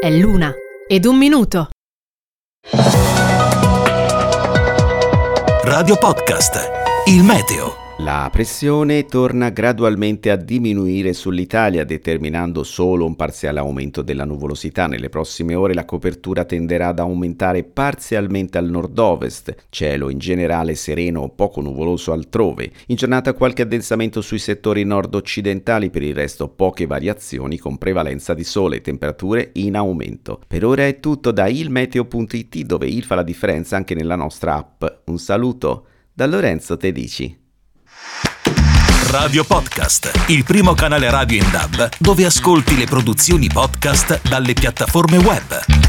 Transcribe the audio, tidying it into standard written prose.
È l'1:01. Radio Podcast, il meteo. La pressione torna gradualmente a diminuire sull'Italia, determinando solo un parziale aumento della nuvolosità. Nelle prossime ore la copertura tenderà ad aumentare parzialmente al nord-ovest, cielo in generale sereno o poco nuvoloso altrove. In giornata qualche addensamento sui settori nord-occidentali, per il resto poche variazioni con prevalenza di sole, temperature in aumento. Per ora è tutto da ilmeteo.it, dove il fa la differenza anche nella nostra app. Un saluto da Lorenzo Tedici. Radio Podcast, il primo canale radio in DAB dove ascolti le produzioni podcast dalle piattaforme web.